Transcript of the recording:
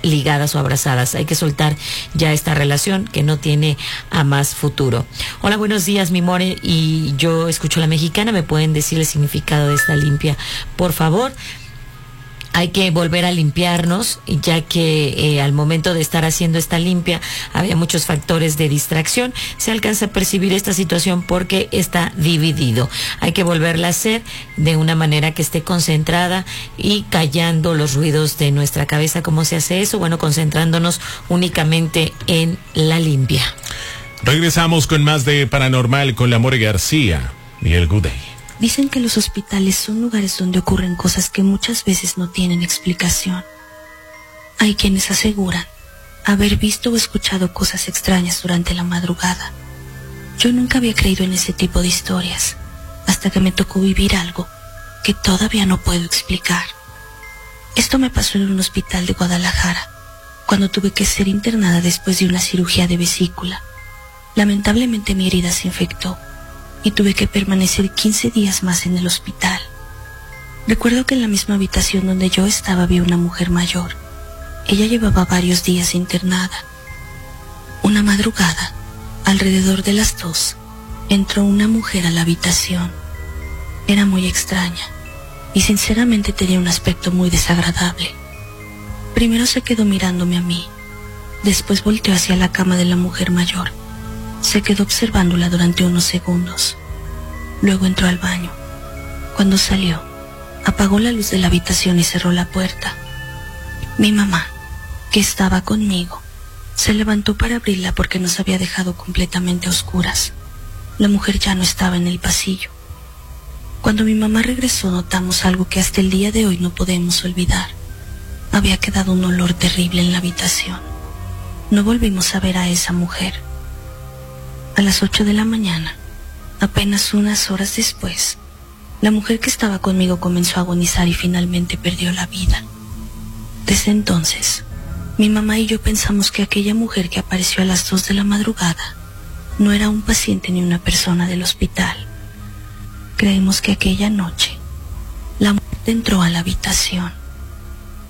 ligadas o abrazadas. Hay que soltar ya esta relación que no tiene a más futuro. Hola, buenos días, mi more, y yo escucho La Mexicana. ¿Me pueden decir el significado de esta limpia, por favor? Hay que volver a limpiarnos, ya que al momento de estar haciendo esta limpia había muchos factores de distracción. Se alcanza a percibir esta situación porque está dividido. Hay que volverla a hacer de una manera que esté concentrada y callando los ruidos de nuestra cabeza. ¿Cómo se hace eso? Bueno, concentrándonos únicamente en la limpia. Regresamos con más de Paranormal con la More García y el Good Day. Dicen que los hospitales son lugares donde ocurren cosas que muchas veces no tienen explicación. Hay quienes aseguran haber visto o escuchado cosas extrañas durante la madrugada. Yo nunca había creído en ese tipo de historias, hasta que me tocó vivir algo que todavía no puedo explicar. Esto me pasó en un hospital de Guadalajara, cuando tuve que ser internada después de una cirugía de vesícula. Lamentablemente mi herida se infectó y tuve que permanecer 15 días más en el hospital. Recuerdo que en la misma habitación donde yo estaba vi una mujer mayor. Ella llevaba varios días internada. Una madrugada, alrededor de las 2, entró una mujer a la habitación. Era muy extraña y sinceramente tenía un aspecto muy desagradable. Primero se quedó mirándome a mí, después volteó hacia la cama de la mujer mayor. Se quedó observándola durante unos segundos. Luego entró al baño. Cuando salió, apagó la luz de la habitación y cerró la puerta. Mi mamá, que estaba conmigo, se levantó para abrirla porque nos había dejado completamente a oscuras. La mujer ya no estaba en el pasillo. Cuando mi mamá regresó, notamos algo que hasta el día de hoy no podemos olvidar. Había quedado un olor terrible en la habitación. No volvimos a ver a esa mujer. A las 8 de la mañana, apenas unas horas después, la mujer que estaba conmigo comenzó a agonizar y finalmente perdió la vida. Desde entonces, mi mamá y yo pensamos que aquella mujer que apareció a las 2 de la madrugada no era un paciente ni una persona del hospital. Creemos que aquella noche, la muerte entró a la habitación